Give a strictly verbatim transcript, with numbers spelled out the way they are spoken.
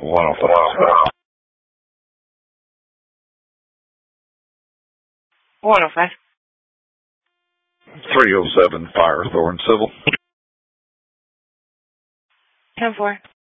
one oh five. one oh five. three oh seven Firethorn Civil. ten four.